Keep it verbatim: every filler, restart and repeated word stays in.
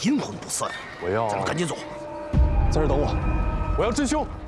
阴魂不散。 我要咱们赶紧走。 在这等我，我要真凶。